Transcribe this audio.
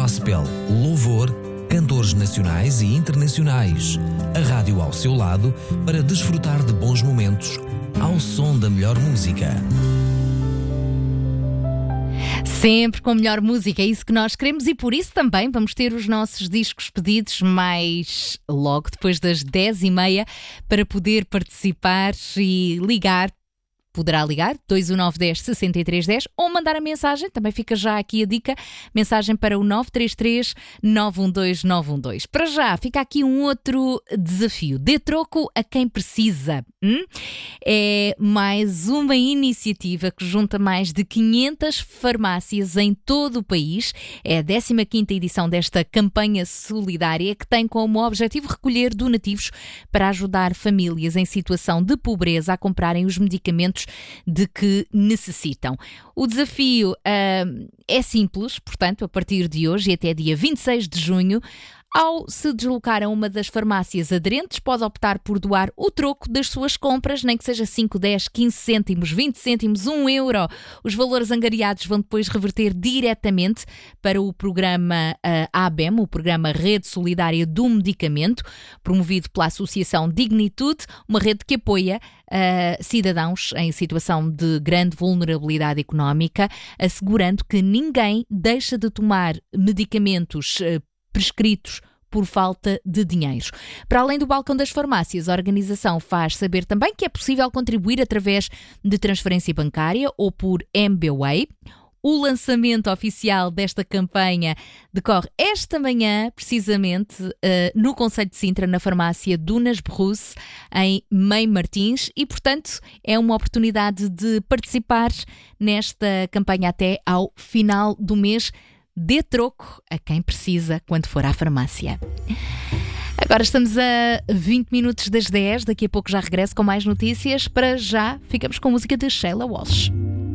gospel, louvor, cantores nacionais e internacionais. A rádio ao seu lado para desfrutar de bons momentos ao som da melhor música. Sempre com a melhor música, é isso que nós queremos e por isso também vamos ter os nossos discos pedidos mais logo depois das 10h30 para poder participar e ligar. Poderá ligar 21910 6310 ou mandar a mensagem, também fica já aqui a dica, mensagem para o 933 912 912. Para já, fica aqui um outro desafio, dê troco a quem precisa. É mais uma iniciativa que junta mais de 500 farmácias em todo o país. É a 15ª edição desta campanha solidária que tem como objetivo recolher donativos para ajudar famílias em situação de pobreza a comprarem os medicamentos de que necessitam. O desafio é simples, portanto, a partir de hoje e até dia 26 de junho, ao se deslocar a uma das farmácias aderentes, pode optar por doar o troco das suas compras, nem que seja 5, 10, 15 cêntimos, 20 cêntimos, 1 euro. Os valores angariados vão depois reverter diretamente para o programa ABEM, o Programa Rede Solidária do Medicamento, promovido pela Associação Dignitude, uma rede que apoia cidadãos em situação de grande vulnerabilidade económica, assegurando que ninguém deixa de tomar medicamentos prescritos por falta de dinheiro. Para além do balcão das farmácias, a organização faz saber também que é possível contribuir através de transferência bancária ou por MBWay. O lançamento oficial desta campanha decorre esta manhã, precisamente, no concelho de Sintra, na farmácia Dunas Berruce, em Mãe Martins, e, portanto, é uma oportunidade de participar nesta campanha até ao final do mês. Dê troco a quem precisa quando for à farmácia. Agora estamos a 20 minutos das 10, daqui a pouco já regresso com mais notícias. Para já, ficamos com a música de Sheila Walsh.